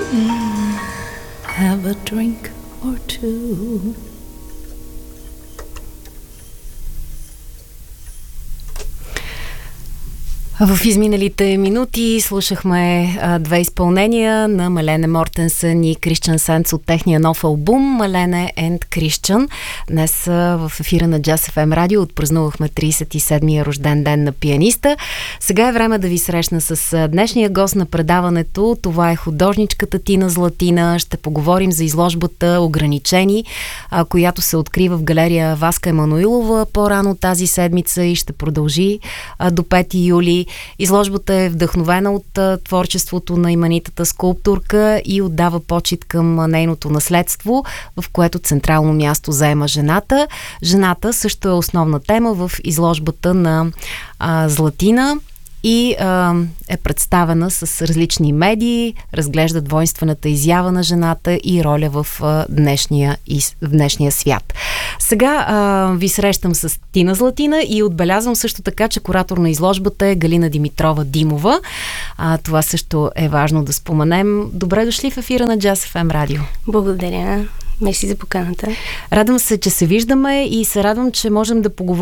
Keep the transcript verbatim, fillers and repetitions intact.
Have a drink or two. В изминалите минути слушахме а, две изпълнения на Малена Мортенсън и Кристиан Сенц от техния нов албум Малена and Кристиан. Днес а, в ефира на Джаз Еф Ем Радио отпразнувахме тридесет и седмия рожден ден на пианиста. Сега е време да ви срещна с а, днешния гост на предаването. Това е художничката Тина Златина. Ще поговорим за изложбата Ограничени, а, която се открива в галерия Васка Емануилова по-рано тази седмица и ще продължи а, до пети юли. Изложбата е вдъхновена от а, творчеството на именитата скулптурка и отдава почит към нейното наследство, в което централно място заема жената. Жената също е основна тема в изложбата на а, Златина и а, е представена с различни медии, разглежда двойствената изява на жената и роля в, а, днешния, из, в днешния свят. Сега а, ви срещам с Тина Златина и отбелязвам също така, че куратор на изложбата е Галина Димитрова Димова. А, това също е важно да споменем. Добре дошли в ефира на Джаз Еф Ем Радио. Благодаря. Мерси за поканата. Радвам се, че се виждаме и се радвам, че можем да поговорим